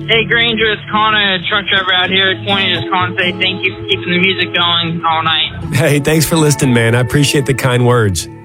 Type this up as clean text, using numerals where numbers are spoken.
Hey, Granger, it's Connor, truck driver out here. I just wanted to just call and say thank you for keeping the music going all night. Hey, thanks for listening, man. I appreciate the kind words.